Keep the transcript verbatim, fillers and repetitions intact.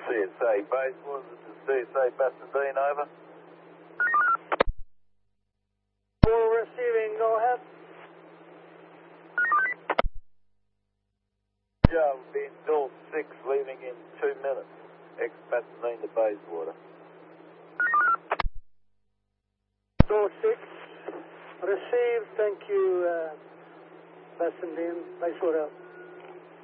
C S A Bayswater, this is C S A Bassendean, over. We're receiving, go ahead. Joe will be in Door six, leaving in two minutes. Ex-Bassendean to Bayswater. Door six, received, thank you, uh, Bassendean, Bayswater.